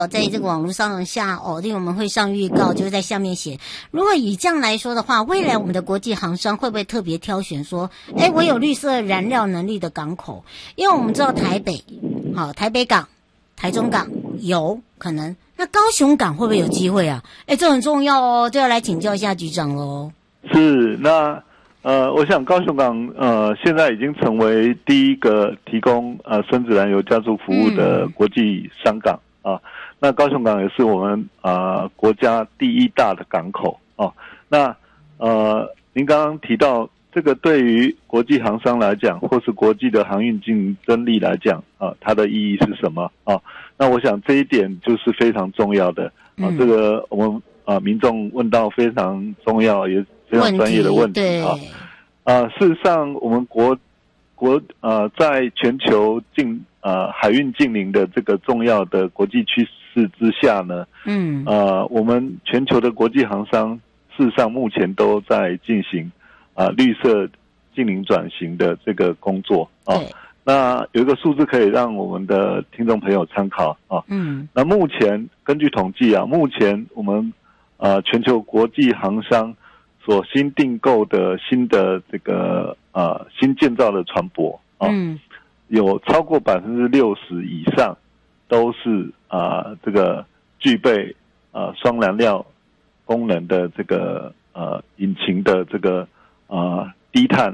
在这个网络上下因为我们会上预告，就是在下面写。如果以这样来说的话，未来我们的国际航商会不会特别挑选说，我有绿色燃料能力的港口？因为我们知道台北港、台中港有可能，那高雄港会不会有机会啊？这很重要哦，就要来请教一下局长喽。 是，那我想高雄港现在已经成为第一个提供深子燃油加速服务的国际商港啊。那高雄港也是我们国家第一大的港口啊。那您刚刚提到这个对于国际航商来讲，或是国际的航运竞争力来讲它的意义是什么啊？那我想这一点就是非常重要的啊。这个我们民众问到非常重要也非常专业的问题啊。事实上我们国在全球海运近邻的这个重要的国际趋势之下呢，我们全球的国际航商事实上目前都在进行绿色近邻转型的这个工作啊。那有一个数字可以让我们的听众朋友参考啊。那目前根据统计目前我们全球国际航商所新订购的新的这个新建造的船舶有超过60%以上都是这个具备双燃料功能的这个引擎的这个低碳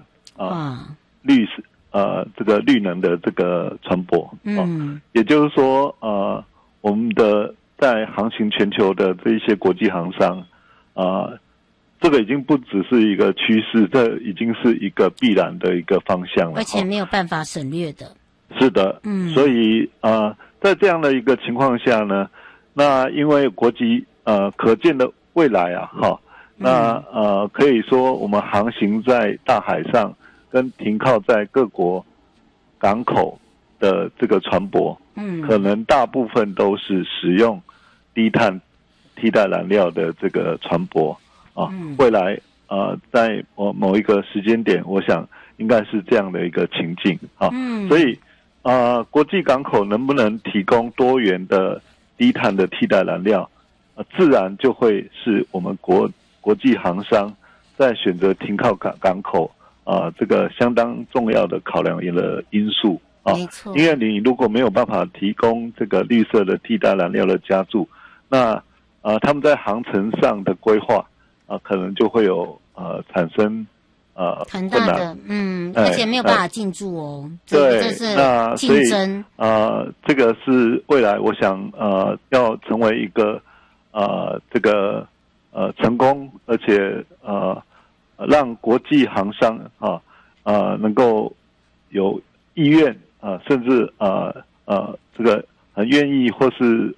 这个绿能的这个船舶也就是说我们的在航行全球的这一些国际航商这个已经不只是一个趋势，这已经是一个必然的一个方向了， 而且没有办法省略的。 是的，所以在这样的一个情况下呢，那因为国际可见的未来那可以说我们航行在大海上跟停靠在各国港口的这个船舶可能大部分都是使用低碳替代燃料的这个船舶未来在某一个时间点，我想应该是这样的一个情境所以国际港口能不能提供多元的低碳的替代燃料自然就会是我们国际航商在选择停靠港口这个相当重要的考量的因素没错， 因为你如果没有办法提供这个绿色的替代燃料的加注，那他们在航程上的规划可能就会有产生很大的而且没有办法进驻对， 这是竞争这个是未来我想要成为一个这个成功，而且让国际航商能够有意愿甚至这个很愿意或是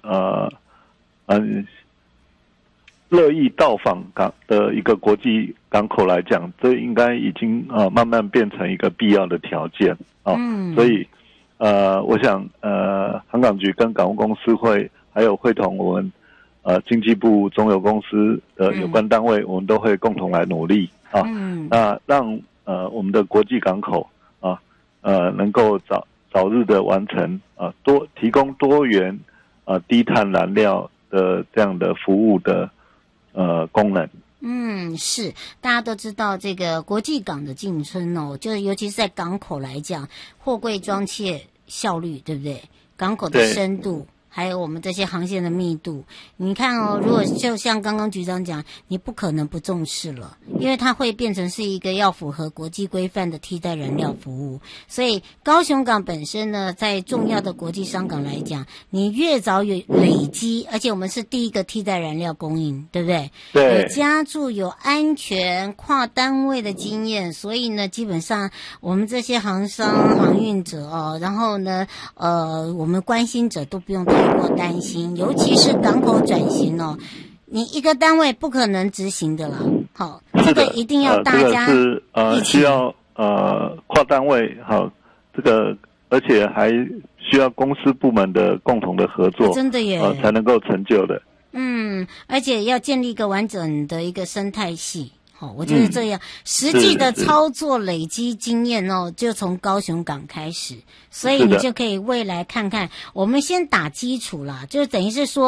乐意到访港的一个国际港口来讲，这应该已经慢慢变成一个必要的条件所以我想航港局跟港务公司还有会同我们经济部中油公司的有关单位，我们都会共同来努力那让我们的国际港口能够早日的完成提供多元低碳燃料的这样的服务的功能。 是，大家都知道这个国际港的进村就是尤其是在港口来讲，货柜装卸效率，对不对？港口的深度，还有我们这些航线的密度，你看如果就像刚刚局长讲，你不可能不重视了，因为它会变成是一个要符合国际规范的替代燃料服务。所以高雄港本身呢，在重要的国际商港来讲，你越早有累积，而且我们是第一个替代燃料供应，对不对？ 对， 有加注，有安全跨单位的经验，所以呢，基本上我们这些航商航运者然后呢我们关心者都不用太过担心，尤其是港口转型你一个单位不可能执行的啦。好，这个一定要大家一起需要跨单位这个而且还需要公司部门的共同的合作， 真的耶才能够成就的。 而且要建立一个完整的一个生态系我觉得这样实际的操作累积经验就从高雄港开始，所以你就可以未来看看，我们先打基础啦，就等于是说